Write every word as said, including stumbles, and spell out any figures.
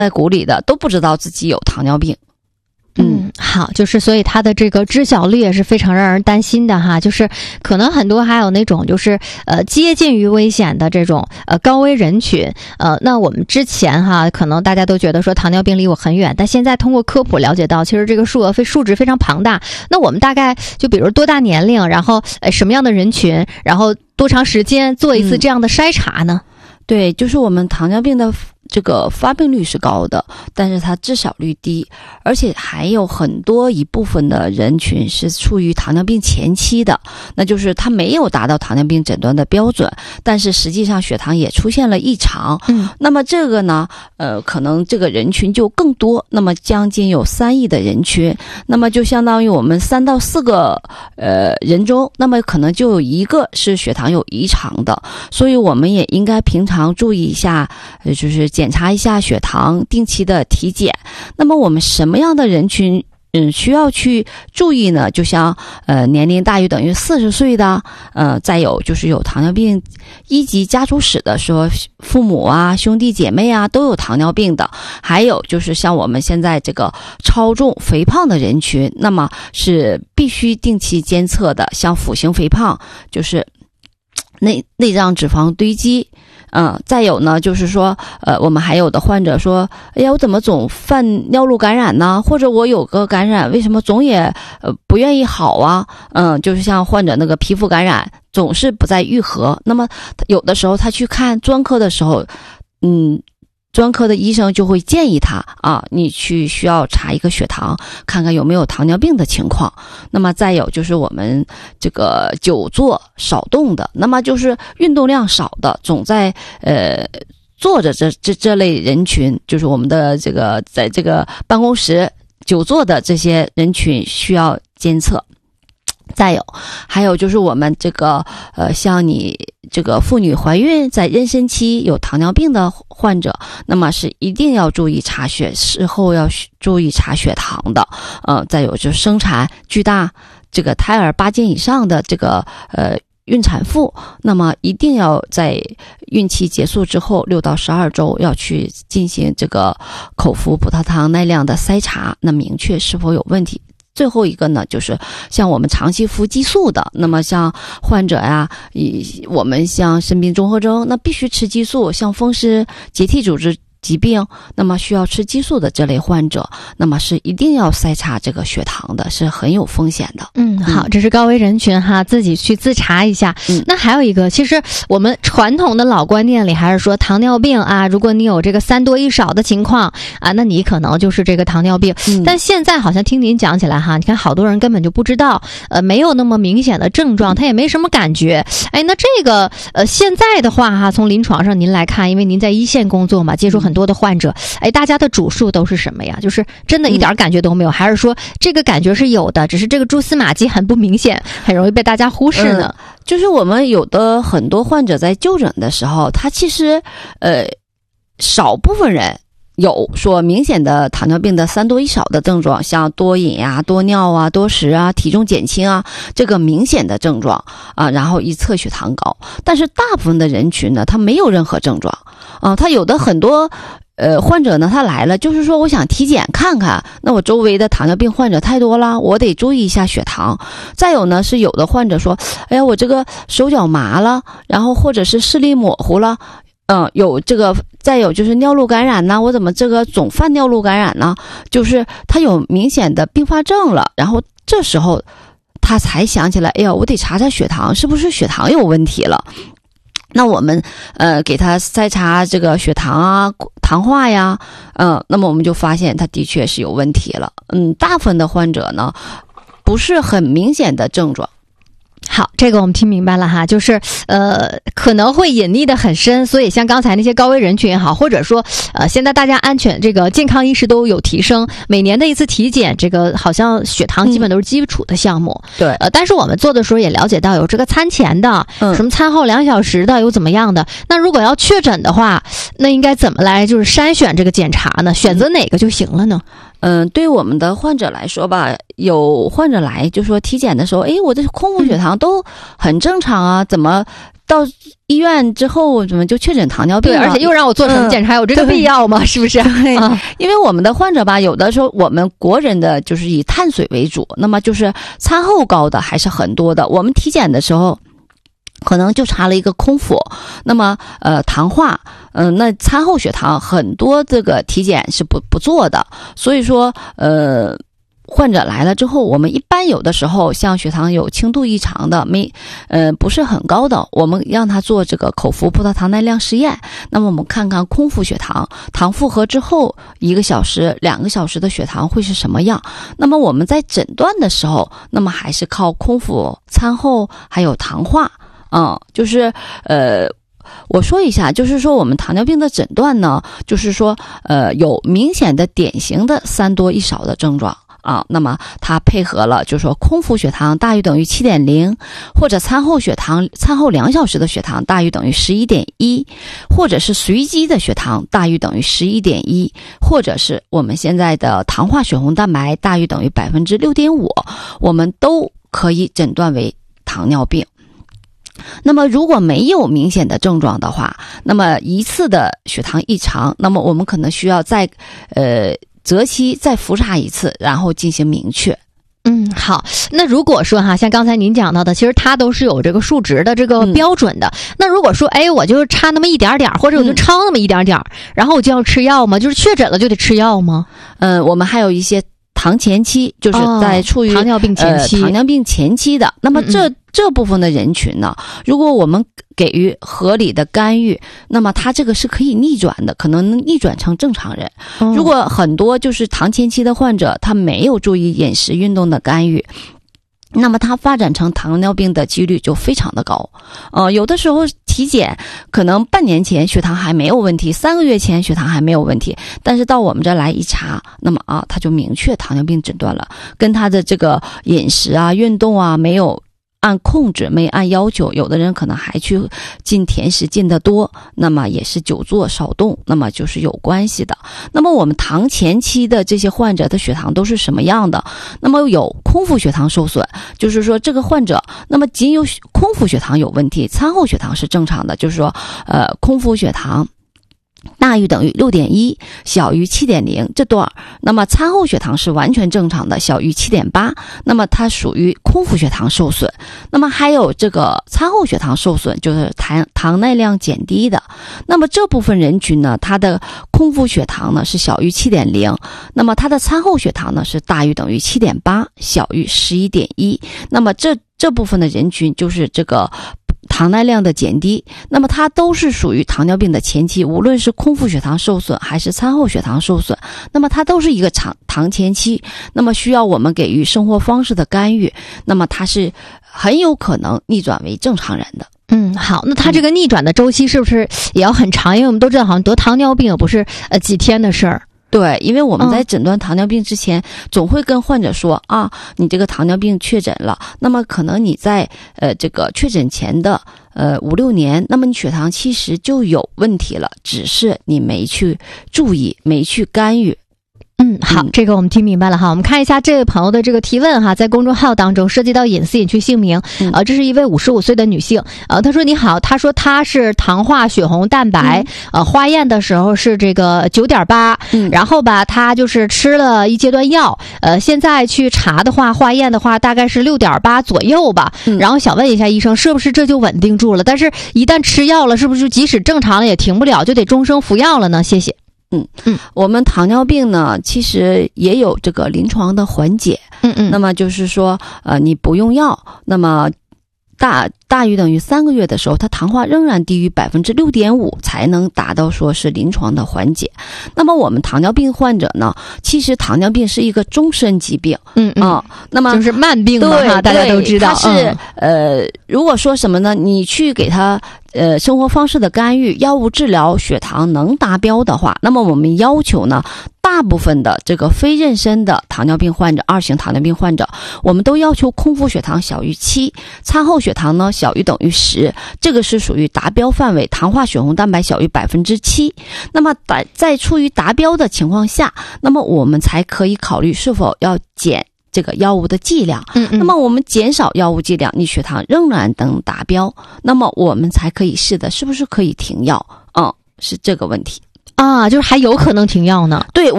在鼓里的都不知道自己有糖尿病。 嗯，好，就是所以他的这个知晓率也是非常让人担心的哈，就是可能很多还有那种就是呃接近于危险的这种呃高危人群，呃，那我们之前哈可能大家都觉得说糖尿病离我很远，但现在通过科普了解到，其实这个数额非数值非常庞大。那我们大概就比如多大年龄，然后呃什么样的人群，然后多长时间做一次这样的筛查呢？ 嗯、对，就是我们糖尿病的这个发病率是高的，但是它知晓率低，而且还有很多一部分的人群是处于糖尿病前期的，那就是他没有达到糖尿病诊断的标准，但是实际上血糖也出现了异常。 嗯， 那么这个呢，呃，可能这个人群就更多，那么将近有三亿的人群，那么就相当于我们三到四个呃人中，那么可能就有一个是血糖有异常的，所以我们也应该平常注意一下，呃，就是检查一下血糖，定期的体检。那么我们什么样的人群嗯需要去注意呢？就像呃年龄大于等于四十岁的，呃再有就是有糖尿病一级家族史的，说父母啊、兄弟姐妹啊都有糖尿病的，还有就是像我们现在这个超重肥胖的人群，那么是必须定期监测的，像腹型肥胖，就是内内脏脂肪堆积。嗯，再有呢，就是说，呃，我们还有的患者说，哎呀，我怎么总犯尿路感染呢？或者我有个感染，为什么总也呃不愿意好啊？嗯，就是像患者那个皮肤感染，总是不再愈合。那么有的时候他去看专科的时候，嗯。专科的医生就会建议他啊，你去需要查一个血糖，看看有没有糖尿病的情况。那么再有就是我们这个久坐少动的，那么就是运动量少的，总在呃坐着这这这类人群，就是我们的这个在这个办公室久坐的这些人群需要监测。再有还有就是我们这个呃像你这个妇女怀孕在妊娠期有糖尿病的患者，那么是一定要注意查血，事后要注意查血糖的。呃再有就是生产巨大这个胎儿八斤以上的这个呃孕产妇，那么一定要在孕期结束之后六到十二周要去进行这个口服葡萄糖耐量的筛查，那明确是否有问题。最后一个呢，就是像我们长期服激素的，那么像患者呀，以我们像肾病综合征，那必须吃激素，像风湿结缔组织疾病，那么需要吃激素的这类患者，那么是一定要筛查这个血糖的，是很有风险的。 嗯，好，这是高危人群哈，自己去自查一下。嗯，那还有一个，其实我们传统的老观念里还是说糖尿病啊，如果你有这个三多一少的情况啊，那你可能就是这个糖尿病。嗯，但现在好像听您讲起来哈，你看好多人根本就不知道，呃，没有那么明显的症状，他也没什么感觉。哎，那这个呃现在的话哈，从临床上您来看，因为您在一线工作嘛，接触很多的患者，哎，大家的主诉都是什么呀？就是真的一点感觉都没有，嗯、还是说这个感觉是有的，只是这个蛛丝马迹很不明显，很容易被大家忽视呢？ 嗯、就是我们有的很多患者在就诊的时候，他其实呃少部分人有说明显的糖尿病的三多一少的症状，像多饮呀、多尿啊、多食啊、体重减轻啊，这个明显的症状啊，然后一测血糖高。但是大部分的人群呢，他没有任何症状啊，他有的很多。呃，患者呢，他来了，就是说我想体检看看，那我周围的糖尿病患者太多了，我得注意一下血糖。再有呢，是有的患者说，哎呀，我这个手脚麻了，然后或者是视力模糊了，嗯、呃，有这个，再有就是尿路感染呢，我怎么这个总犯尿路感染呢？就是他有明显的并发症了，然后这时候他才想起来，哎呀，我得查查血糖，是不是血糖有问题了？那我们呃给他筛查这个血糖啊、糖化呀，嗯、呃，那么我们就发现他的确是有问题了。嗯，大部分的患者呢，不是很明显的症状。 好，这个我们听明白了哈，就是呃可能会隐匿的很深，所以像刚才那些高危人群也好，或者说呃现在大家安全这个健康意识都有提升，每年的一次体检，这个好像血糖基本都是基础的项目。 嗯、对， 呃，但是我们做的时候也了解到有这个餐前的，嗯、什么餐后两小时的，有怎么样的。那如果要确诊的话，那应该怎么来就是筛选这个检查呢？选择哪个就行了呢？ 嗯，对我们的患者来说吧，有患者来就说体检的时候，诶，我的空腹血糖都很正常啊，怎么到医院之后怎么就确诊糖尿病了？ 对，而且又让我做什么检查，嗯、有这个必要吗？是不是？ 对、啊，因为我们的患者吧，有的时候我们国人的就是以碳水为主，那么就是餐后高的还是很多的。我们体检的时候。可能就查了一个空腹，那么呃糖化，嗯、呃，那餐后血糖很多这个体检是不不做的，所以说呃。患者来了之后，我们一般有的时候像血糖有轻度异常的，没，呃，不是很高的，我们让他做这个口服葡萄糖耐量试验。那么我们看看空腹血糖，糖负荷之后一个小时、两个小时的血糖会是什么样？那么我们在诊断的时候，那么还是靠空腹、餐后还有糖化，嗯，就是呃。我说一下，就是说我们糖尿病的诊断呢，就是说呃有明显的典型的三多一少的症状啊，那么它配合了就是说空腹血糖大于等于 七点零， 或者餐后血糖餐后两小时的血糖大于等于 十一点一， 或者是随机的血糖大于等于 十一点一， 或者是我们现在的糖化血红蛋白大于等于 百分之六点五， 我们都可以诊断为糖尿病。那么如果没有明显的症状的话，那么一次的血糖异常，那么我们可能需要再呃择期再复查一次，然后进行明确。 嗯，好。那如果说哈，像刚才您讲到的，其实它都是有这个数值的这个标准的。嗯、那如果说，哎，我就差那么一点点，或者我就超那么一点点，嗯、然后我就要吃药吗？就是确诊了就得吃药吗？ 嗯、呃，我们还有一些糖前期，就是在处于、 哦、糖尿病前期、 呃、糖尿病前期的。那么这、嗯、这部分的人群呢，如果我们给予合理的干预，那么他这个是可以逆转的，可能逆转成正常人。哦、如果很多就是糖前期的患者，他没有注意饮食运动的干预，那么他发展成糖尿病的几率就非常的高。呃，有的时候体检可能半年前血糖还没有问题，三个月前血糖还没有问题，但是到我们这来一查，那么啊，他就明确糖尿病诊断了，跟他的这个饮食啊、运动啊没有按控制，没按要求，有的人可能还去进甜食进得多，那么也是久坐少动，那么就是有关系的。那么我们糖前期的这些患者的血糖都是什么样的？那么有空腹血糖受损，就是说这个患者那么仅有空腹血糖有问题，餐后血糖是正常的，就是说呃空腹血糖大于等于 六点一， 小于 七点零 这段，那么餐后血糖是完全正常的，小于 七点八， 那么它属于空腹血糖受损。那么还有这个餐后血糖受损，就是糖糖耐量减低的。那么这部分人群呢，它的空腹血糖呢是小于 七点零， 那么它的餐后血糖呢是大于等于 七点八， 小于 十一点一。 那么这这部分的人群就是这个糖耐量的减低，那么它都是属于糖尿病的前期，无论是空腹血糖受损还是餐后血糖受损，那么它都是一个糖糖前期，那么需要我们给予生活方式的干预，那么它是很有可能逆转为正常人的。 嗯，好，那它这个逆转的周期是不是也要很长？因为我们都知道，好像得糖尿病也不是呃几天的事儿。 对，因为我们在诊断糖尿病之前，嗯、总会跟患者说啊，你这个糖尿病确诊了，那么可能你在呃这个确诊前的呃五六年，那么你血糖其实就有问题了，只是你没去注意，没去干预。 嗯，好，这个我们听明白了哈。我们看一下这位朋友的这个提问哈，在公众号当中涉及到隐私隐去姓名， 嗯、 呃，这是一位五十五岁的女性，呃，她说你好，她说她是糖化血红蛋白，嗯、呃，化验的时候是这个九点八，然后吧，她就是吃了一阶段药，呃，现在去查的话，化验的话大概是六点八左右吧， 嗯、 然后想问一下医生，是不是这就稳定住了？但是一旦吃药了，是不是就即使正常了也停不了，就得终生服药了呢？谢谢。 嗯嗯，我们糖尿病呢，其实也有这个临床的缓解。 嗯嗯， 那么就是说，呃，你不用药，那么大大于等于三个月的时候，它糖化仍然低于百分之六点五，才能达到说是临床的缓解。那么我们糖尿病患者呢，其实糖尿病是一个终身疾病。 嗯嗯、 呃，那么就是慢病嘛哈，大家都知道。 它是、嗯、呃，如果说什么呢？你去给他。呃，生活方式的干预、药物治疗，血糖能达标的话，那么我们要求呢，大部分的这个非妊娠的糖尿病患者、二型糖尿病患者，我们都要求空腹血糖小于七，餐后血糖呢小于等于十，这个是属于达标范围，糖化血红蛋白小于百分之七。那么在在处于达标的情况下，那么我们才可以考虑是否要减这个药物的剂量。 嗯嗯， 那么我们减少药物剂量，你血糖仍然能达标，那么我们才可以试的是不是可以停药。嗯，是这个问题啊，就是还有可能停药呢。 对，